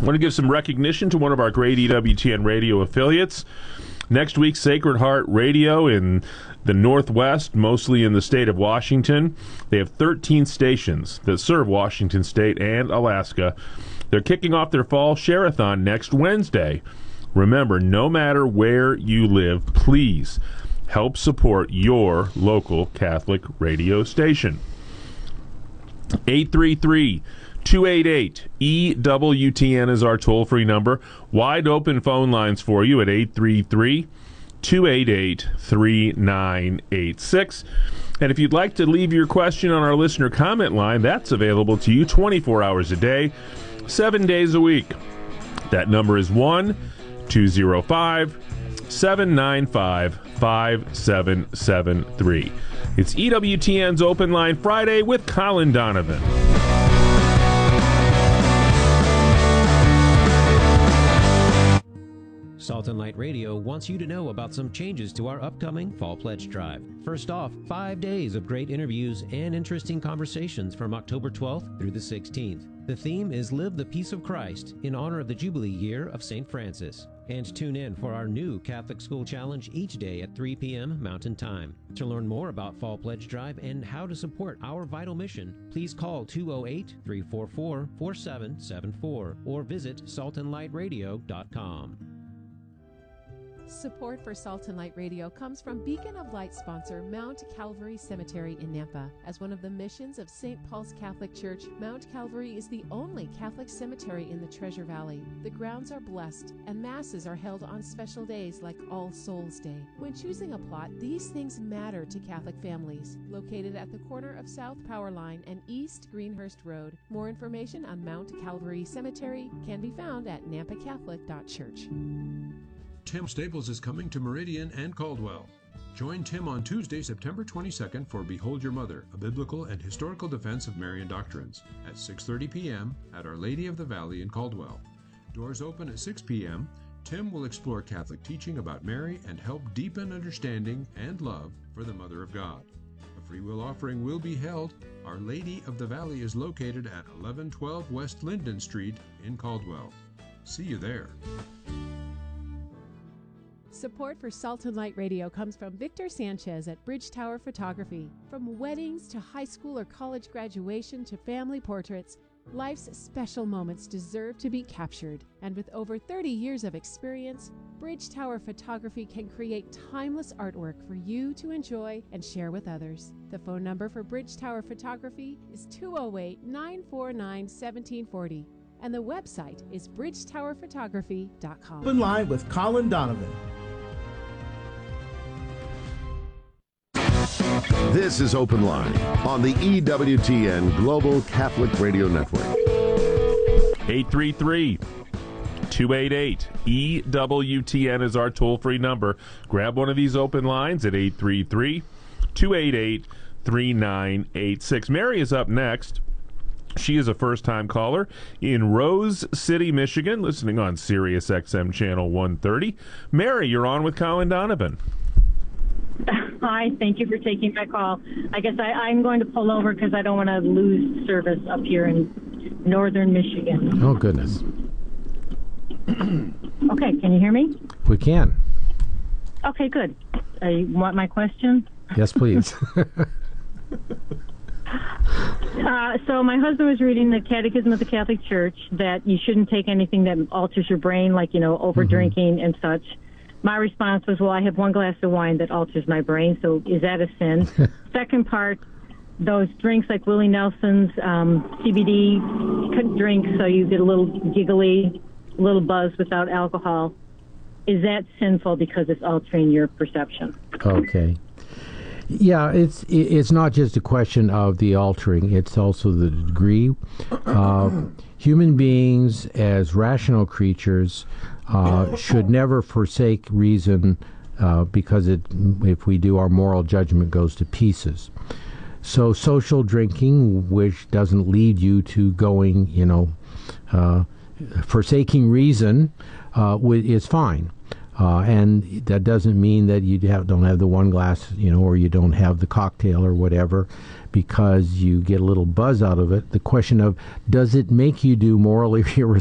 I want to give some recognition to one of our great EWTN radio affiliates. Next week, Sacred Heart Radio in the Northwest, mostly in the state of Washington. They have 13 stations that serve Washington State and Alaska. They're kicking off their fall share-a-thon next Wednesday. Remember, no matter where you live, please help support your local Catholic radio station. 833-288-EWTN is our toll-free number. Wide open phone lines for you at 833-288-3986. And if you'd like to leave your question on our listener comment line, that's available to you 24 hours a day, 7 days a week. That number is 1-205-795-5773. It's EWTN's Open Line Friday with Colin Donovan. Salt and Light Radio wants you to know about some changes to our upcoming Fall Pledge Drive. First off, 5 days of great interviews and interesting conversations from October 12th through the 16th. The theme is Live the Peace of Christ in honor of the Jubilee year of St. Francis. And tune in for our new Catholic School Challenge each day at 3 p.m. Mountain Time. To learn more about Fall Pledge Drive and how to support our vital mission, please call 208-344-4774 or visit saltandlightradio.com. Support for Salt and Light Radio comes from Beacon of Light sponsor Mount Calvary Cemetery in Nampa. As one of the missions of St. Paul's Catholic Church, Mount Calvary is the only Catholic cemetery in the Treasure Valley. The grounds are blessed, and masses are held on special days like All Souls Day. When choosing a plot, these things matter to Catholic families. Located at the corner of South Power Line and East Greenhurst Road. More information on Mount Calvary Cemetery can be found at nampacatholic.church. Tim Staples is coming to Meridian and Caldwell. Join Tim on Tuesday, September 22nd for Behold Your Mother, a biblical and historical defense of Marian doctrines, at 6:30 p.m. at Our Lady of the Valley in Caldwell. Doors open at 6 p.m. Tim will explore Catholic teaching about Mary and help deepen understanding and love for the Mother of God. A free will offering will be held. Our Lady of the Valley is located at 1112 West Linden Street in Caldwell. See you there. Support for Salt and Light Radio comes from Victor Sanchez at Bridge Tower Photography. From weddings to high school or college graduation to family portraits, life's special moments deserve to be captured. And with over 30 years of experience, Bridge Tower Photography can create timeless artwork for you to enjoy and share with others. The phone number for Bridge Tower Photography is 208-949-1740. And the website is bridgetowerphotography.com. Open Line with Colin Donovan. This is Open Line on the EWTN Global Catholic Radio Network. 833-288-EWTN is our toll-free number. Grab one of these open lines at 833-288-3986. Mary is up next. She is a first-time caller in Rose City, Michigan, listening on Sirius XM Channel 130. Mary, you're on with Colin Donovan. Hi, thank you for taking my call. I guess I'm going to pull over because I don't want to lose service up here in northern Michigan. Oh, goodness. Okay, can you hear me? We can. Okay, good. You want my question? Yes, please. So my husband was reading the Catechism of the Catholic Church that you shouldn't take anything that alters your brain, like, over drinking and such. My response was, well, I have one glass of wine that alters my brain, so is that a sin? Second part, those drinks like Willie Nelson's CBD drinks, so you get a little giggly, a little buzz without alcohol. Is that sinful because it's altering your perception? Okay. Yeah, it's not just a question of the altering, it's also the degree. Human beings, as rational creatures, should never forsake reason because if we do, our moral judgment goes to pieces. So social drinking, which doesn't lead you to going, forsaking reason, is fine. And that doesn't mean that you don't have the one glass, or you don't have the cocktail or whatever, because you get a little buzz out of it. The question of, does it make you do morally irresponsible